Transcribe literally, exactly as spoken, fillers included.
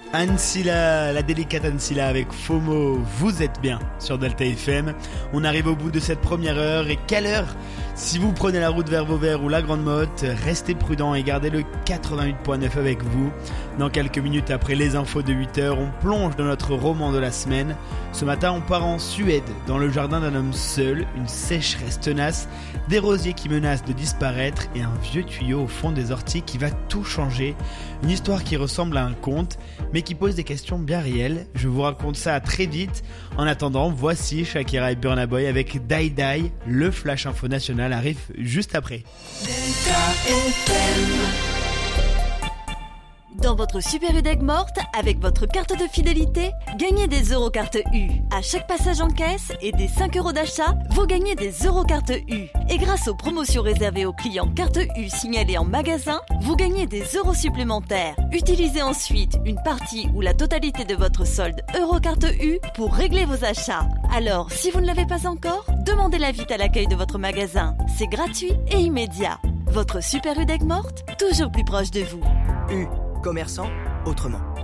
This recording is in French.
Ancilla, la délicate Ancilla avec FOMO, vous êtes bien sur Delta F M. On arrive au bout de cette première heure et quelle heure? Si vous prenez la route vers Vauvert ou la Grande Motte, restez prudent et gardez le quatre-vingt-huit point neuf avec vous. Dans quelques minutes après les infos de huit heures, on plonge dans notre roman de la semaine. Ce matin, on part en Suède, dans le jardin d'un homme seul, une sécheresse tenace, des rosiers qui menacent de disparaître et un vieux tuyau au fond des orties qui va tout changer. Une histoire qui ressemble à un conte, mais qui pose des questions bien réelles. Je vous raconte ça très vite. En attendant, voici Shakira et Burna Boy avec Die Die. Le Flash Info National arrive juste après. Delta F M. Dans votre Super U d'Aigues Mortes, avec votre carte de fidélité, gagnez des Eurocarte U. À chaque passage en caisse et des cinq euros d'achat, vous gagnez des Eurocarte U. Et grâce aux promotions réservées aux clients carte U signalés en magasin, vous gagnez des euros supplémentaires. Utilisez ensuite une partie ou la totalité de votre solde Eurocarte U pour régler vos achats. Alors, si vous ne l'avez pas encore, demandez-la vite à l'accueil de votre magasin. C'est gratuit et immédiat. Votre Super U d'Aigues Mortes, toujours plus proche de vous. U. Commerçant autrement.